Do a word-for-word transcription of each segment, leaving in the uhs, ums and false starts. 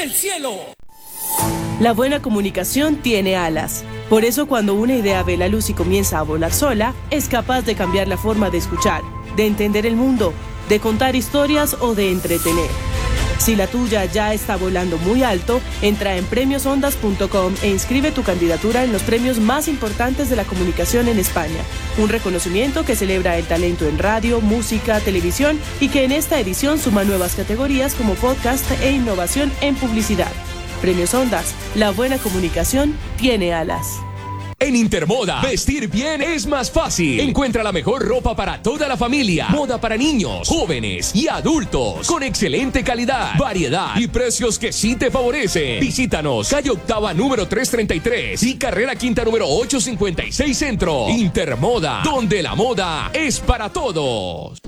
del cielo. La buena comunicación tiene alas. Por eso cuando una idea ve la luz y comienza a volar sola, es capaz de cambiar la forma de escuchar, de entender el mundo, de contar historias o de entretener. Si la tuya ya está volando muy alto, entra en premios ondas punto com e inscribe tu candidatura en los premios más importantes de la comunicación en España. Un reconocimiento que celebra el talento en radio, música, televisión y que en esta edición suma nuevas categorías como podcast e innovación en publicidad. Premios Ondas, la buena comunicación tiene alas. En Intermoda, vestir bien es más fácil. Encuentra la mejor ropa para toda la familia. Moda para niños, jóvenes y adultos. Con excelente calidad, variedad y precios que sí te favorecen. Visítanos, calle Octava número trescientos treinta y tres y carrera Quinta número ochocientos cincuenta y seis Centro. Intermoda, donde la moda es para todos.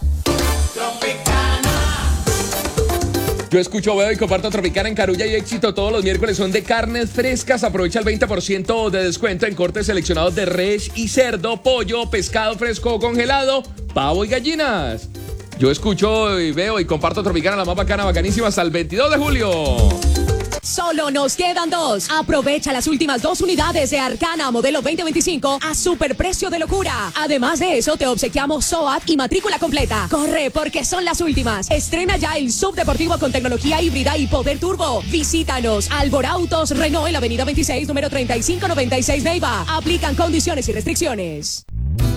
Yo escucho, veo y comparto Tropicana en Carulla y Éxito. Todos los miércoles son de carnes frescas. Aprovecha el veinte por ciento de descuento en cortes seleccionados de res y cerdo, pollo, pescado fresco o congelado, pavo y gallinas. Yo escucho y veo y comparto Tropicana, la más bacana, bacanísima, hasta el veintidós de julio. Solo nos quedan dos. Aprovecha las últimas dos unidades de Arcana modelo veinte veinticinco a superprecio de locura. Además de eso, te obsequiamos S O A T y matrícula completa. Corre, porque son las últimas. Estrena ya el subdeportivo con tecnología híbrida y poder turbo. Visítanos. Alborautos Renault en la avenida veintiséis, número treinta y cinco noventa y seis Neiva. Aplican condiciones y restricciones.